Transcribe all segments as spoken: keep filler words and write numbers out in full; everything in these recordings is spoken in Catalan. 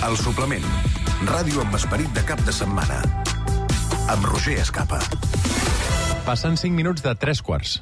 El suplement. Ràdio amb esperit de cap de setmana. Amb Roger Escapa. Passen cinc minuts de tres quarts.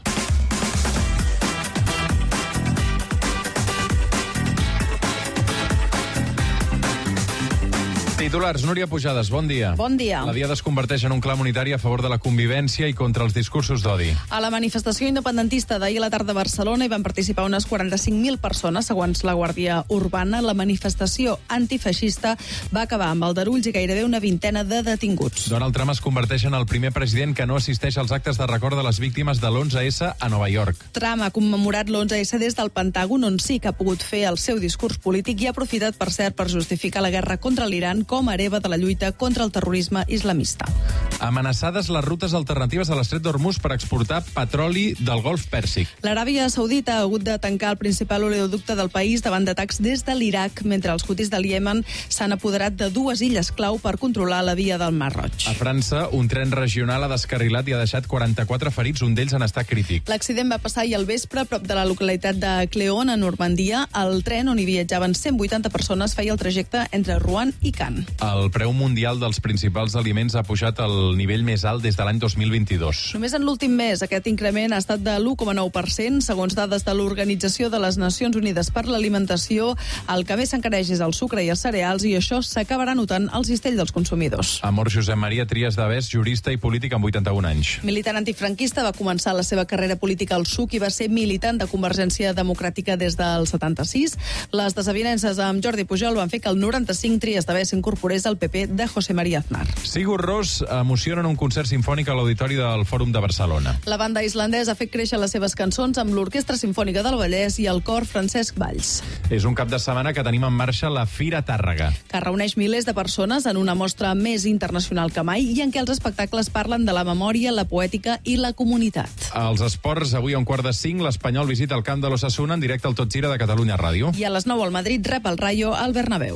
Titulars, Núria Pujades, bon dia. Bon dia. La Diada es converteix en un clam unitari a favor de la convivència i contra els discursos d'odi. A la manifestació independentista d'ahir a la tarda a Barcelona hi van participar unes quaranta-cinc mil persones, segons la Guàrdia Urbana. La manifestació antifeixista va acabar amb aldarulls i gairebé una vintena de detinguts. Donald Trump es converteix en el primer president que no assisteix als actes de record de les víctimes de l'onze essa a Nova York. Trump ha commemorat l'onze essa des del Pentàgon, on sí que ha pogut fer el seu discurs polític i ha aprofitat, per cert, per justificar la guerra contra l'Iran com a hereva de la lluita contra el terrorisme islamista. Amenaçades les rutes alternatives a l'estret d'Hormuz per exportar petroli del Golf Pèrsic. L'Aràbia Saudita ha hagut de tancar el principal oleoducte del país davant d'atacs des de l'Iraq, mentre els hutis del Iemen s'han apoderat de dues illes clau per controlar la via del Mar Roig. A França, un tren regional ha descarrilat i ha deixat quaranta-quatre ferits, un d'ells en estat crític. L'accident va passar ahir al vespre, a prop de la localitat de Cléon, a Normandia. El tren, on hi viatjaven cent vuitanta persones, feia el trajecte entre Rouen i Cannes. El preu mundial dels principals aliments ha pujat al nivell més alt des de l'any dos mil vint-i-dos. Només en l'últim mes aquest increment ha estat de l'u coma nou per cent. Segons dades de l'Organització de les Nacions Unides per l'Alimentació, el que més s'encareix és el sucre i els cereals, i això s'acabarà notant al cistell dels consumidors. Amor Josep Maria Trias d'Avés, jurista i polític amb vuitanta-un anys. Militant antifranquista, va començar la seva carrera política al S U C i va ser militant de Convergència Democràtica des del setanta-sis. Les desavinences amb Jordi Pujol van fer que el noranta-cinc Trias d'Avés s'incorporés al P P de José María Aznar. Sigur Rós emociona en un concert simfònic a l'Auditori del Fòrum de Barcelona. La banda islandesa ha fet créixer les seves cançons amb l'Orquestra Simfònica del Vallès i el cor Francesc Valls. És un cap de setmana que tenim en marxa la Fira Tàrrega, que reuneix milers de persones en una mostra més internacional que mai i en què els espectacles parlen de la memòria, la poètica i la comunitat. Als esports, avui a un quart de cinc, l'Espanyol visita el camp de l'Osasuna en directe al Tot Gira de Catalunya Ràdio. I a les nou el Madrid rep el Rayo al Bernabéu.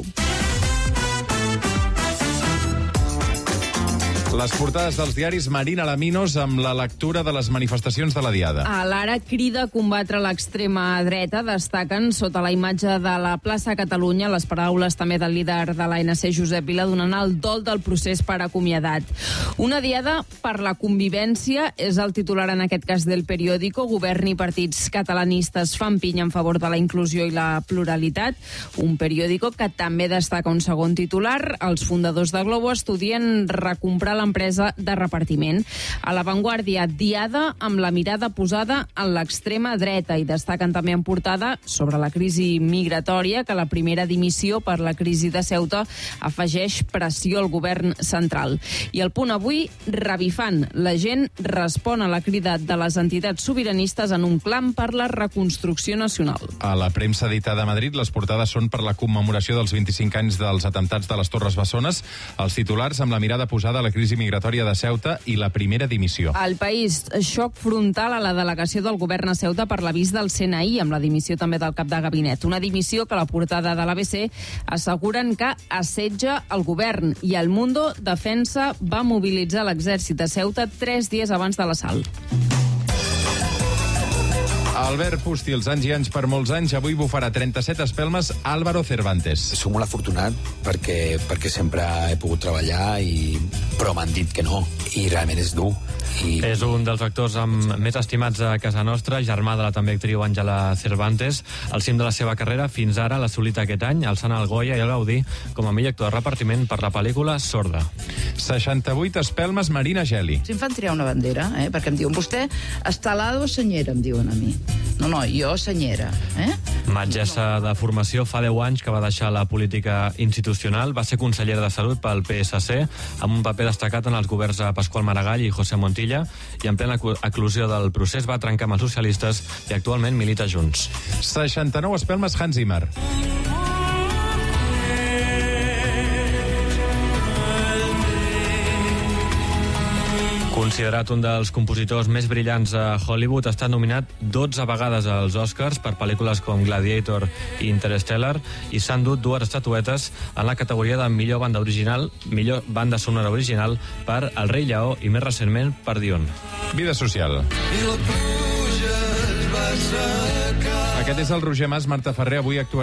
Les portades dels diaris, Marina Laminos, amb la lectura de les manifestacions de la Diada. A l'Ara crida a combatre l'extrema dreta. Destaquen sota la imatge de la plaça Catalunya les paraules també del líder de l'A N C, Josep Vila, donant el dol del procés per acomiadat. Una Diada per la convivència és el titular en aquest cas del periòdico. Govern i partits catalanistes fan pinya en favor de la inclusió i la pluralitat. Un periòdico que també destaca un segon titular. Els fundadors de Globo estudien recomprar la empresa de repartiment. A l'avantguàrdia, Diada amb la mirada posada en l'extrema dreta, i destaquen també en portada sobre la crisi migratòria que la primera dimissió per la crisi de Ceuta afegeix pressió al govern central. I el Punt avui, revifant. La gent respon a la crida de les entitats sobiranistes en un clam per la reconstrucció nacional. A la premsa editada a Madrid, les portades són per la commemoració dels vint-i-cinc anys dels atemptats de les Torres Bessones, els titulars amb la mirada posada a la crisi migratòria de Ceuta i la primera dimissió. Al País, xoc frontal a la delegació del govern a Ceuta per l'avís del C N I, amb la dimissió també del cap de gabinet. Una dimissió que a la portada de l'A B C asseguren que assetja el govern, i el Mundo Defensa va mobilitzar l'exèrcit de Ceuta tres dies abans de l'assalt. Albert Pusti, els anys i anys per molts anys, avui bufarà trenta-set espelmes Álvaro Cervantes. Soc molt afortunat perquè, perquè sempre he pogut treballar, i, però m'han dit que no, i realment és dur. I... És un dels actors amb més estimats a casa nostra, germà de la també actriu Àngela Cervantes. Al cim de la seva carrera, fins ara l'ha assolit aquest any, alçant el Goya i el Gaudí com a millor actor de repartiment per la pel·lícula Sorda. seixanta-vuit espelmes Marina Geli. Si em fan triar una bandera, eh? Perquè em diuen, vostè estelada o senyera, em diuen a mi. No, no, jo senyera. Eh? Metgessa de formació, fa deu anys que va deixar la política institucional, va ser consellera de Salut pel P S C, amb un paper destacat en els governs de Pasqual Maragall i José Montilla, i en plena eclosió del procés va trencar amb els socialistes i actualment milita Junts. seixanta-nou espelmes Hans Zimmer. Considerat un dels compositors més brillants a Hollywood, ha estat nominat dotze vegades als Oscars per pel·lícules com Gladiator i Interstellar, i s'han dut dues estatuetes en la categoria de millor banda original, millor banda sonora original per El Rei Lleó i més recentment per Dion. Vida social. Aquest és el Roger Mas. Marta Ferrer avui actuarà